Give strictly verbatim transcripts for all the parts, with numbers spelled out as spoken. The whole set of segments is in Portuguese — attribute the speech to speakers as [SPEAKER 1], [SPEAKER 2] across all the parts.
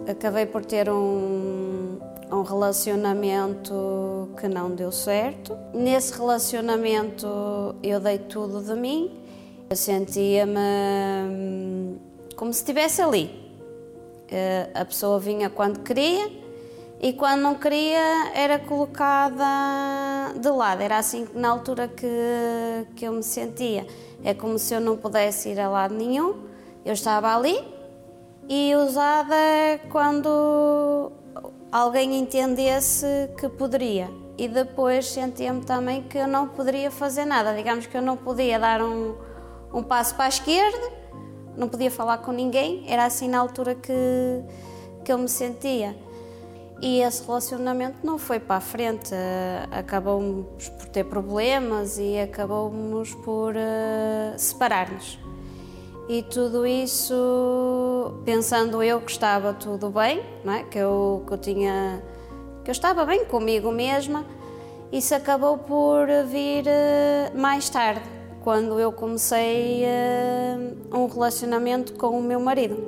[SPEAKER 1] acabei por ter um, um relacionamento que não deu certo. Nesse relacionamento eu dei tudo de mim, eu sentia-me como se estivesse ali. A pessoa vinha quando queria e quando não queria era colocada de lado. Era assim na altura que, que eu me sentia. É como se eu não pudesse ir a lado nenhum. Eu estava ali e usada quando alguém entendesse que poderia. E depois sentia-me também que eu não poderia fazer nada. Digamos que eu não podia dar um, um passo para a esquerda, não podia falar com ninguém. Era assim na altura que, que eu me sentia. E esse relacionamento não foi para a frente, acabamos por ter problemas e acabamos por uh, separar-nos. E tudo isso, pensando eu que estava tudo bem, não é? que, eu, que, eu tinha, que eu estava bem comigo mesma, isso acabou por vir uh, mais tarde, quando eu comecei uh, um relacionamento com o meu marido.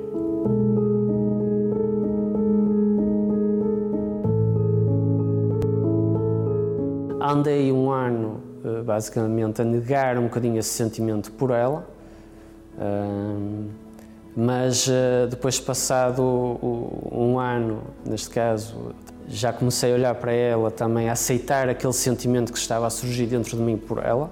[SPEAKER 2] Andei um ano, basicamente, a negar um bocadinho esse sentimento por ela, mas depois, passado um ano, neste caso, já comecei a olhar para ela também, a aceitar aquele sentimento que estava a surgir dentro de mim por ela.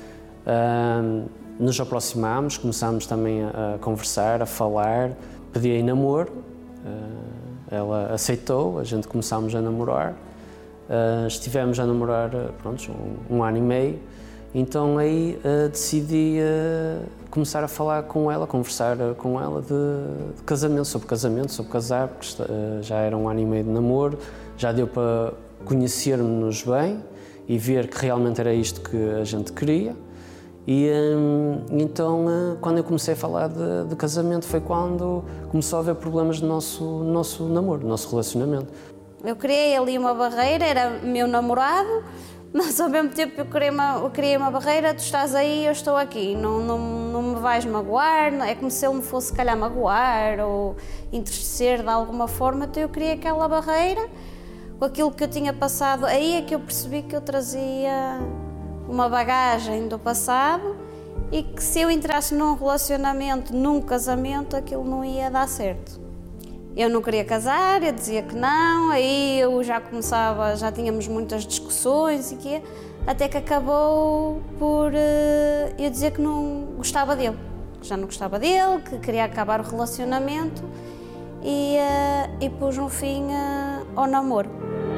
[SPEAKER 2] Nos aproximámos, começámos também a conversar, a falar, pedi em namoro, ela aceitou, a gente começámos a namorar. Uh, estivemos a namorar pronto, um, um ano e meio, então aí uh, decidi uh, começar a falar com ela, conversar com ela de, de casamento, sobre casamento, sobre casar, porque uh, já era um ano e meio de namoro, já deu para conhecermos-nos bem e ver que realmente era isto que a gente queria. E um, então, uh, quando eu comecei a falar de, de casamento, foi quando começou a haver problemas no nosso, no nosso namoro, no nosso relacionamento.
[SPEAKER 1] Eu criei ali uma barreira, era meu namorado, mas ao mesmo tempo eu criei uma, eu criei uma barreira, tu estás aí, eu estou aqui, não, não, não me vais magoar, é como se ele me fosse, se calhar, magoar ou entristecer de alguma forma, então eu criei aquela barreira, com aquilo que eu tinha passado, aí é que eu percebi que eu trazia uma bagagem do passado e que se eu entrasse num relacionamento, num casamento, aquilo não ia dar certo. Eu não queria casar, eu dizia que não, aí eu já começava, já tínhamos muitas discussões e quê, até que acabou por uh, eu dizer que não gostava dele, que já não gostava dele, que queria acabar o relacionamento e, uh, e pus um fim uh, ao namoro.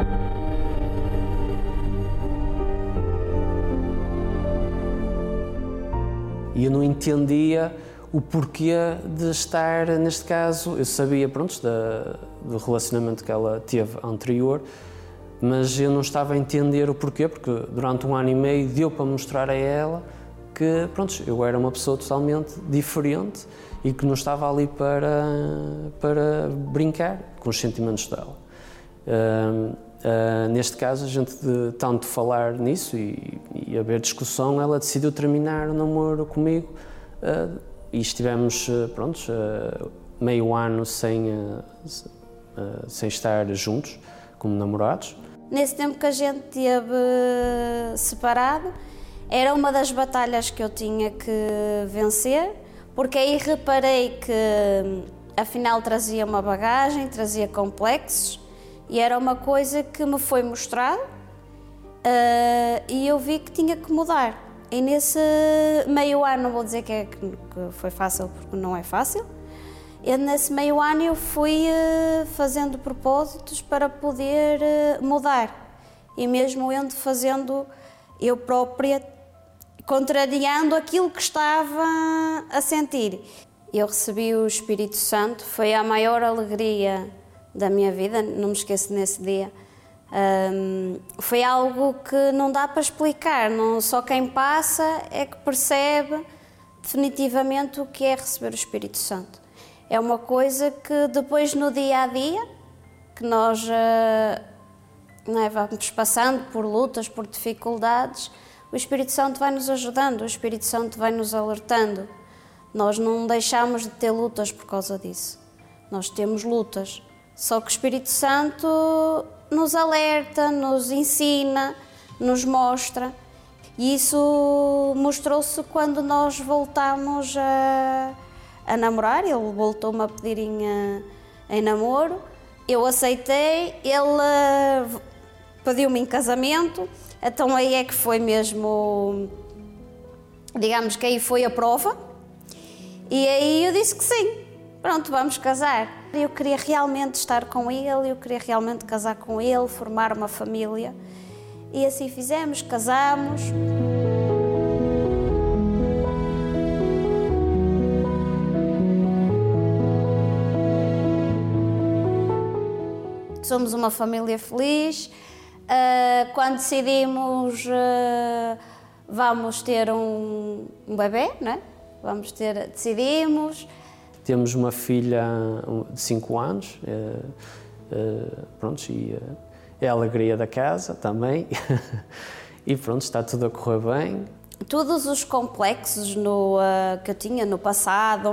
[SPEAKER 2] E eu não entendia o porquê de estar, neste caso, eu sabia, pronto, da, do relacionamento que ela teve anterior, mas eu não estava a entender o porquê, porque durante um ano e meio deu para mostrar a ela que, pronto, eu era uma pessoa totalmente diferente e que não estava ali para, para brincar com os sentimentos dela. Uh, uh, neste caso, a gente de tanto falar nisso e, e haver discussão, ela decidiu terminar o namoro comigo. Uh, E estivemos, pronto, meio ano sem, sem estar juntos, como namorados.
[SPEAKER 1] Nesse tempo que a gente teve separado, era uma das batalhas que eu tinha que vencer, porque aí reparei que, afinal, trazia uma bagagem, trazia complexos, e era uma coisa que me foi mostrado, e eu vi que tinha que mudar. E nesse meio ano, não vou dizer que, é, que foi fácil, porque não é fácil, e nesse meio ano eu fui uh, fazendo propósitos para poder uh, mudar. E mesmo eu fazendo eu própria, contrariando aquilo que estava a sentir. Eu recebi o Espírito Santo, foi a maior alegria da minha vida, não me esqueço nesse dia. Um, foi algo que não dá para explicar, não, só quem passa é que percebe definitivamente o que é receber o Espírito Santo. É uma coisa que depois no dia a dia, que nós uh, não é, vamos passando por lutas, por dificuldades, o Espírito Santo vai nos ajudando, o Espírito Santo vai nos alertando. Nós não deixamos de ter lutas por causa disso. Nós temos lutas. Só que o Espírito Santo nos alerta, nos ensina, nos mostra. E isso mostrou-se quando nós voltámos a, a namorar. Ele voltou-me a pedir em, em namoro. Eu aceitei, ele pediu-me em casamento. Então aí é que foi mesmo, digamos que aí foi a prova. E aí eu disse que sim. Pronto, vamos casar. Eu queria realmente estar com ele, eu queria realmente casar com ele, formar uma família. E assim fizemos, casámos. Somos uma família feliz. Quando decidimos, vamos ter um, um bebê, não é? Vamos ter, decidimos.
[SPEAKER 2] Temos uma filha de cinco anos, é, é, pronto, e é a alegria da casa também. E pronto, está tudo a correr bem.
[SPEAKER 1] Todos os complexos no, uh, que eu tinha no passado,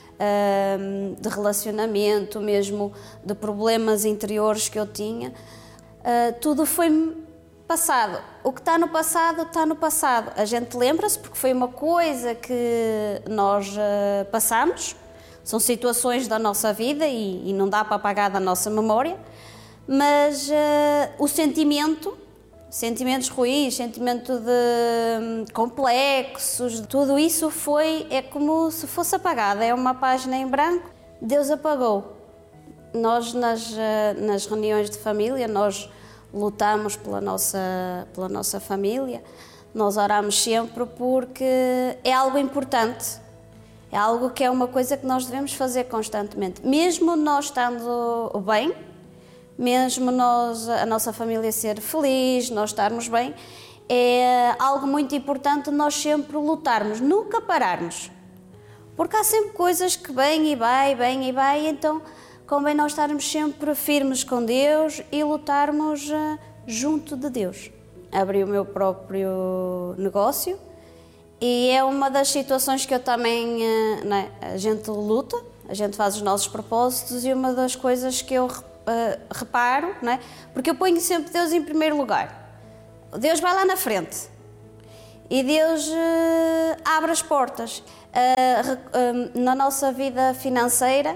[SPEAKER 1] uh, de relacionamento mesmo, de problemas interiores que eu tinha, uh, tudo foi passado. O que está no passado, está no passado. A gente lembra-se porque foi uma coisa que nós uh, passamos. São situações da nossa vida e, e não dá para apagar da nossa memória, mas uh, o sentimento, sentimentos ruins, sentimento de um, complexos, tudo isso foi, é como se fosse apagado, é uma página em branco, Deus apagou. Nós nas, uh, nas reuniões de família, nós lutamos pela nossa, pela nossa família, nós oramos sempre porque é algo importante. É algo que é uma coisa que nós devemos fazer constantemente. Mesmo nós estando bem, mesmo nós, a nossa família ser feliz, nós estarmos bem, é algo muito importante nós sempre lutarmos, nunca pararmos. Porque há sempre coisas que vêm e vai, vêm e vai, então convém nós estarmos sempre firmes com Deus e lutarmos junto de Deus. Abri o meu próprio negócio. E é uma das situações que eu também, não é, a gente luta, a gente faz os nossos propósitos e uma das coisas que eu uh, reparo, não é, porque eu ponho sempre Deus em primeiro lugar. Deus vai lá na frente e Deus uh, abre as portas. Uh, uh, na nossa vida financeira,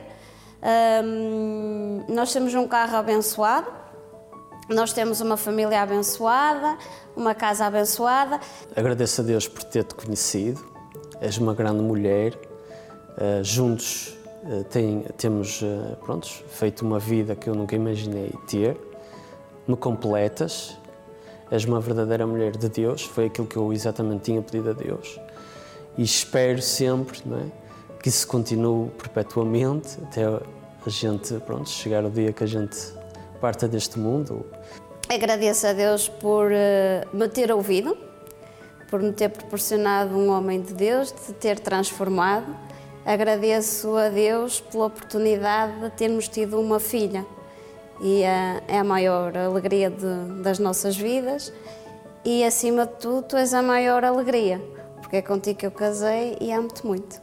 [SPEAKER 1] uh, nós temos um carro abençoado, nós temos uma família abençoada, uma casa abençoada.
[SPEAKER 2] Agradeço a Deus por ter-te conhecido. És uma grande mulher. Uh, juntos uh, tem, temos uh, prontos, feito uma vida que eu nunca imaginei ter. Me completas. És uma verdadeira mulher de Deus. Foi aquilo que eu exatamente tinha pedido a Deus. E espero sempre, não é, que isso continue perpetuamente até a gente, pronto, chegar ao dia que a gente parta deste mundo.
[SPEAKER 1] Agradeço a Deus por uh, me ter ouvido, por me ter proporcionado um homem de Deus, de ter transformado. Agradeço a Deus pela oportunidade de termos tido uma filha. E uh, é a maior alegria de, das nossas vidas. E, acima de tudo, tu és a maior alegria, porque é contigo que eu casei e amo-te muito.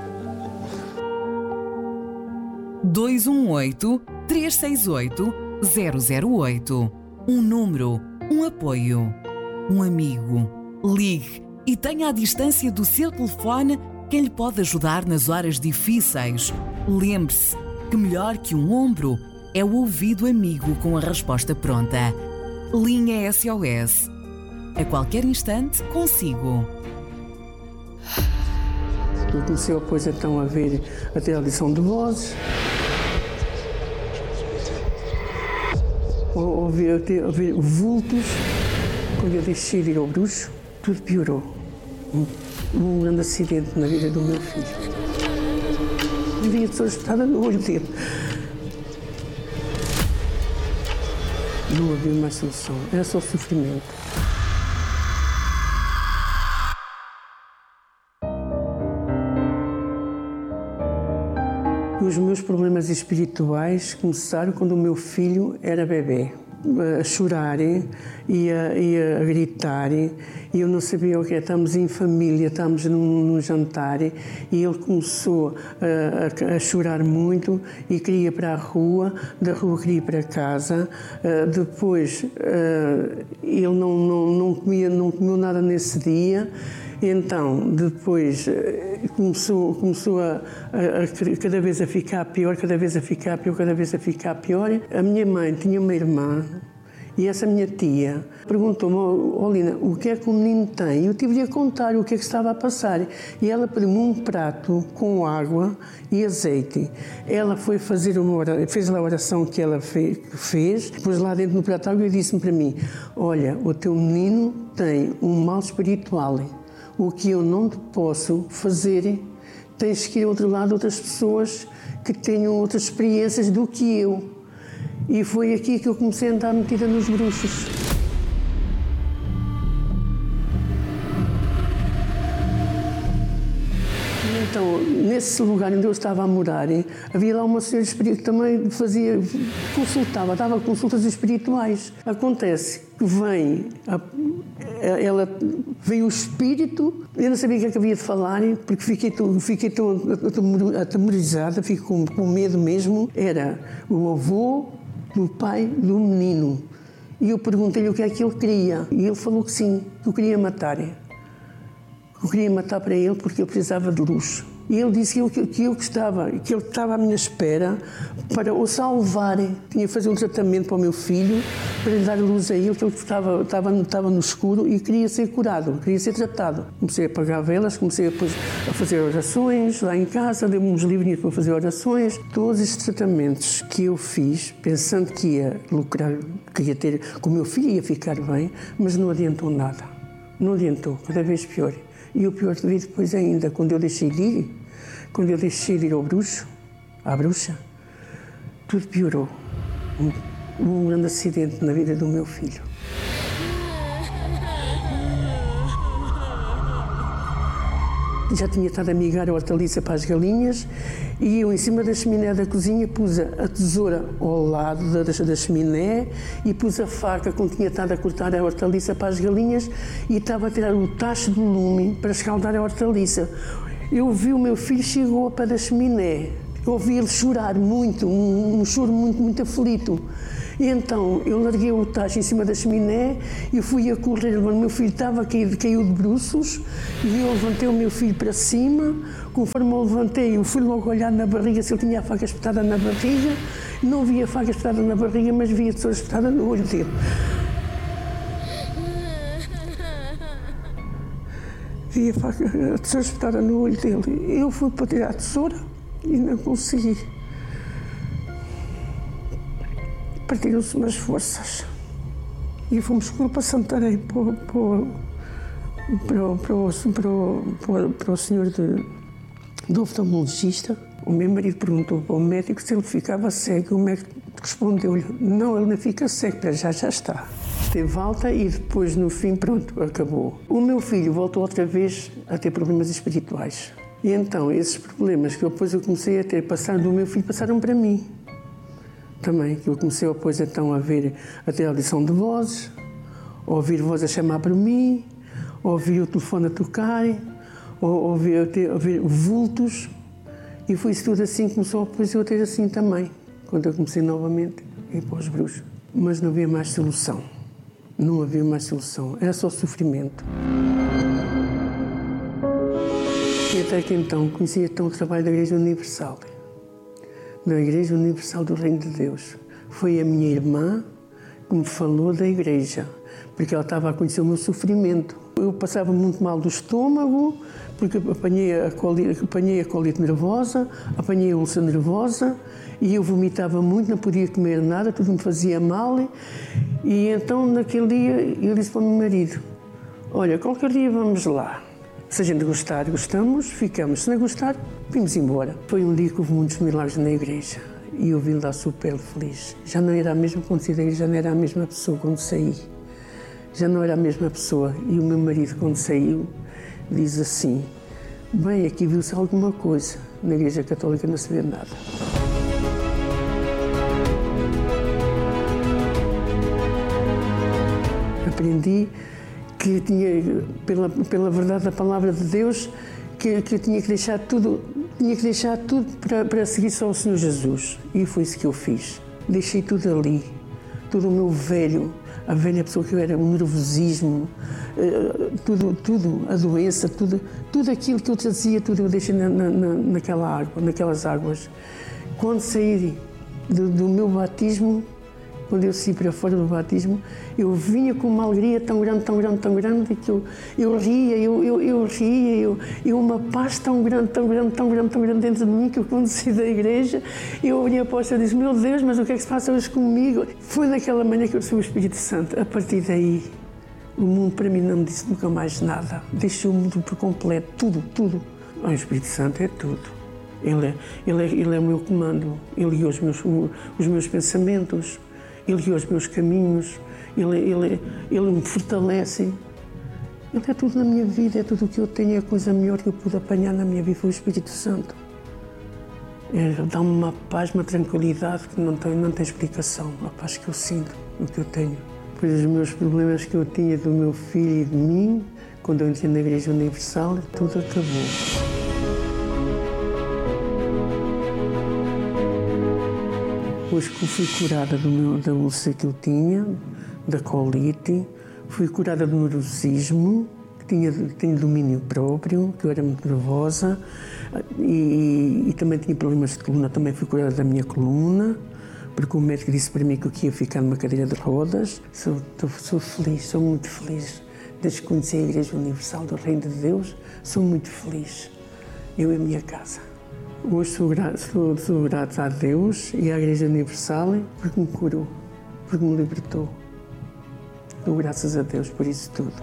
[SPEAKER 3] dois um oito, três seis oito, zero zero oito. Um número, um apoio, um amigo. Ligue e tenha à distância do seu telefone quem lhe pode ajudar nas horas difíceis. Lembre-se que melhor que um ombro é o ouvido amigo com a resposta pronta. Linha S O S. A qualquer instante, consigo.
[SPEAKER 4] Eu comecei depois então a ver até a audição de vozes. Ouvir, ouvir vultos. Quando eu deixei ir ao bruxo, tudo piorou. Um, um grande acidente na vida do meu filho. Vivia toda espetada no olho dele. Não havia mais solução, era só sofrimento. Os meus problemas espirituais começaram quando o meu filho era bebê. a chorar e a, e a gritar, e eu não sabia o que é. Estávamos em família, estávamos num, num jantar, e ele começou a, a, a chorar muito e queria ir para a rua, da rua queria ir para casa. Uh, depois uh, ele não, não, não, comia, não comeu nada nesse dia. Então, depois começou, começou a, a, a cada vez a ficar pior, cada vez a ficar pior, cada vez a ficar pior. A minha mãe tinha uma irmã e essa minha tia perguntou-me: oh, Lina, o que é que o menino tem? Eu tive-lhe a contar o que é que estava a passar. E ela pediu-me um prato com água e azeite. Ela foi fazer uma oração, fez lá a oração que ela fez, fez, pôs lá dentro no prato água e disse-me para mim: olha, o teu menino tem um mal espiritual. O que eu não te posso fazer, tens que ir ao outro lado, outras pessoas que tenham outras experiências do que eu. E foi aqui que eu comecei a andar metida nos bruxos. Então, nesse lugar onde eu estava a morar, havia lá uma senhora espírita que também fazia, consultava, dava consultas espirituais. Acontece que vem, a, ela, veio o espírito, eu não sabia o que é que havia de falar, porque fiquei, fiquei tão atemorizada, fiquei com, com medo mesmo. Era o avô do pai do menino. E eu perguntei-lhe o que é que ele queria. E ele falou que sim, que eu queria matar. Eu queria matar para ele porque eu precisava de luz. E ele disse que eu, que eu gostava, que ele estava à minha espera para o salvar. Tinha que fazer um tratamento para o meu filho, para lhe dar luz a ele, que ele estava, estava, estava no escuro e queria ser curado, queria ser tratado. Comecei a apagar velas, comecei depois a fazer orações lá em casa, dei-me uns livrinhos para fazer orações. Todos estes tratamentos que eu fiz, pensando que ia lucrar, que ia ter, que o meu filho ia ficar bem, mas não adiantou nada. Não adiantou, cada vez pior. E o pior de vir depois ainda, quando eu deixei de ir, quando eu deixei de ir ao bruxo, à bruxa, tudo piorou. Um, um grande acidente na vida do meu filho. Já tinha estado a migar a hortaliça para as galinhas e eu, em cima da chaminé da cozinha, pus a tesoura ao lado da, da chaminé e pus a faca com que tinha estado a cortar a hortaliça para as galinhas e estava a tirar o tacho do lume para escaldar a hortaliça. Eu vi o meu filho, chegou para da chaminé. Eu ouvi ele chorar muito, um, um choro muito, muito aflito. E então eu larguei o tacho em cima da chaminé e fui a correr. O meu filho estava caído, caiu de bruços e eu levantei o meu filho para cima. Conforme eu levantei, eu fui logo olhar na barriga se ele tinha a faca espetada na barriga. Não via a faca espetada na barriga, mas via a tesoura espetada no olho dele. Vi a faca, a tesoura espetada no olho dele. Eu fui para tirar a tesoura e não consegui. Partiram-se umas forças e fomos para Santarém, para, para, para, para, para, para o senhor de, de oftalmologista. O meu marido perguntou para o médico se ele ficava cego. O médico respondeu-lhe: não, ele não fica cego, para já já está. Teve alta e depois, no fim, pronto, acabou. O meu filho voltou outra vez a ter problemas espirituais. E então, esses problemas que depois eu comecei a ter, passaram do meu filho, passaram para mim. Também, que eu comecei depois então a ver, a ter audição de vozes, a ouvir vozes a chamar para mim, a ouvir o telefone a tocar, a ouvir, a ter, a ouvir vultos, e foi isso tudo assim que começou depois eu a ter assim também, quando eu comecei novamente a ir para os bruxos. Mas não havia mais solução, não havia mais solução, era só sofrimento. E até que então conheci então o trabalho da Igreja Universal. Da Igreja Universal do Reino de Deus. Foi a minha irmã que me falou da igreja, porque ela estava a conhecer o meu sofrimento. Eu passava muito mal do estômago, porque apanhei a colite, apanhei a colite nervosa, apanhei a úlcera nervosa, e eu vomitava muito, não podia comer nada, tudo me fazia mal. E então, naquele dia, eu disse para o meu marido: olha, qualquer dia vamos lá. Se a gente gostar, gostamos, ficamos. Se não gostar, vimos embora. Foi um dia que houve muitos milagres na igreja e eu vim lá super feliz. Já não era a mesma quando saí da igreja, já não era a mesma pessoa quando saí. Já não era a mesma pessoa. E o meu marido, quando saiu, diz assim: bem, aqui viu-se alguma coisa. Na Igreja Católica não se vê nada. aprendi que tinha, pela, pela verdade da palavra de Deus, que, que eu tinha que deixar tudo, tinha que deixar tudo para, para seguir só o Senhor Jesus. E foi isso que eu fiz. Deixei tudo ali, tudo o meu velho, a velha pessoa que eu era, o nervosismo, tudo, tudo, a doença, tudo, tudo aquilo que eu trazia, tudo eu deixei na, na, naquela água, naquelas águas. Quando saí do, do meu batismo, quando eu saí para fora do batismo, eu vinha com uma alegria tão grande, tão grande, tão grande, que eu, eu ria, eu, eu, eu ria, eu, eu uma paz tão grande, tão grande, tão grande, tão grande dentro de mim, que eu, quando saí da igreja, eu olhei a apóstola e disse, meu Deus, mas o que é que se passa hoje comigo? Foi naquela manhã que eu recebi o Espírito Santo. A partir daí, o mundo para mim não me disse nunca mais nada. Deixou o mundo por completo, tudo, tudo. O Espírito Santo é tudo. Ele é, ele é, ele é o meu comando, ele guia os meus, os meus pensamentos, ele guia os meus caminhos, ele, ele, ele me fortalece. Ele é tudo na minha vida, é tudo o que eu tenho, é a coisa melhor que eu pude apanhar na minha vida, foi o Espírito Santo. É, dá-me uma paz, uma tranquilidade que não tem, não tem explicação, a paz que eu sinto, o que eu tenho. Pois os meus problemas que eu tinha do meu filho e de mim, quando eu entrei na Igreja Universal, tudo acabou. Depois que eu fui curada do meu, da úlcera que eu tinha, da colite, fui curada do nervosismo, que tinha, tinha domínio próprio, que eu era muito nervosa, e, e também tinha problemas de coluna, também fui curada da minha coluna, porque o médico disse para mim que eu ia ficar numa cadeira de rodas. Sou, sou feliz, sou muito feliz. Desde que conheci a Igreja Universal do Reino de Deus, sou muito feliz. Eu e a minha casa. Hoje sou grato, sou, sou grato a Deus e à Igreja Universal porque me curou, porque me libertou. Dou graças a Deus por isso tudo.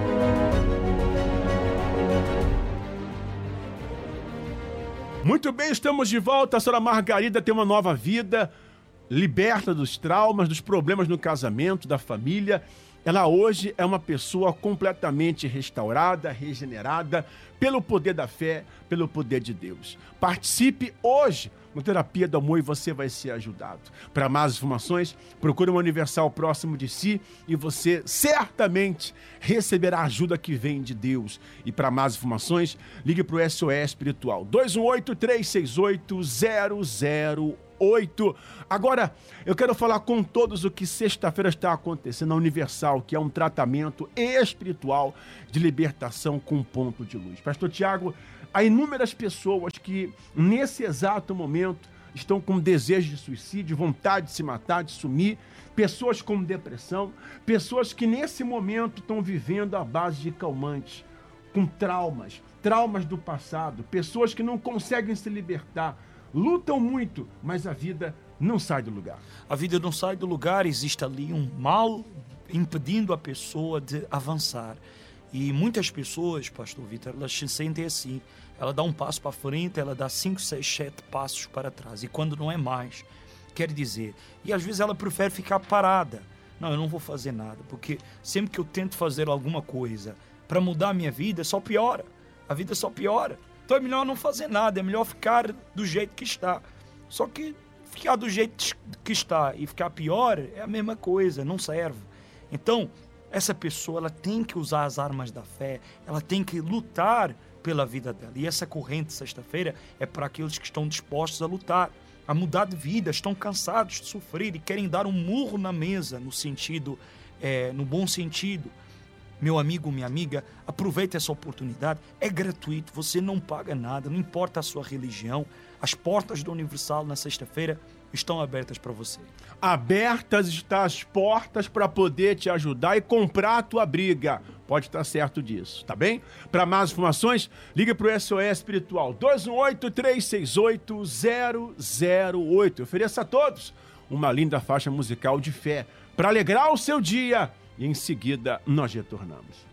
[SPEAKER 5] Muito bem, estamos de volta. A senhora Margarida tem uma nova vida, liberta dos traumas, dos problemas no casamento, da família. Ela hoje é uma pessoa completamente restaurada, regenerada, pelo poder da fé, pelo poder de Deus. Participe hoje no Terapia do Amor e você vai ser ajudado. Para mais informações, procure uma Universal próximo de si e você certamente receberá a ajuda que vem de Deus. E para mais informações, ligue para o S O S Espiritual, dois um oito, três seis oito, zero zero oito. Agora, eu quero falar com todos o que sexta-feira está acontecendo na Universal, que é um tratamento espiritual de libertação com um ponto de luz. Pastor Tiago, há inúmeras pessoas que, nesse exato momento, estão com desejo de suicídio, vontade de se matar, de sumir, pessoas com depressão, pessoas que, nesse momento, estão vivendo à base de calmantes, com traumas, traumas do passado, pessoas que não conseguem se libertar, lutam muito, mas a vida não sai do lugar.
[SPEAKER 6] A vida não sai do lugar, existe ali um mal impedindo a pessoa de avançar. E muitas pessoas, pastor Vitor, elas se sentem assim. Ela dá um passo para frente, ela dá cinco, seis, sete passos para trás. E quando não é mais, quer dizer... E às vezes ela prefere ficar parada. Não, eu não vou fazer nada, porque sempre que eu tento fazer alguma coisa para mudar a minha vida, só piora. A vida só piora. Então é melhor não fazer nada, é melhor ficar do jeito que está. Só que ficar do jeito que está e ficar pior é a mesma coisa, não serve. Então, essa pessoa ela tem que usar as armas da fé, ela tem que lutar pela vida dela. E essa corrente, sexta-feira, é para aqueles que estão dispostos a lutar, a mudar de vida, estão cansados de sofrer e querem dar um murro na mesa, no sentido, é, no bom sentido. Meu amigo, minha amiga, aproveite essa oportunidade, é gratuito, você não paga nada, não importa a sua religião, as portas do Universal na sexta-feira estão abertas para você.
[SPEAKER 5] Abertas estão as portas para poder te ajudar e comprar a tua briga. Pode estar certo disso, tá bem? Para mais informações, liga para o S O S Espiritual, dois um oito, três seis oito, zero zero oito. Ofereça a todos uma linda faixa musical de fé para alegrar o seu dia. E em seguida, nós retornamos.